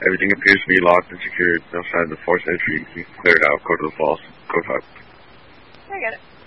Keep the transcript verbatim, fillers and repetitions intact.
Everything appears to be locked and secured. No sign of forced entry. You can clear it out. Go to the falls. Go talk. I get it.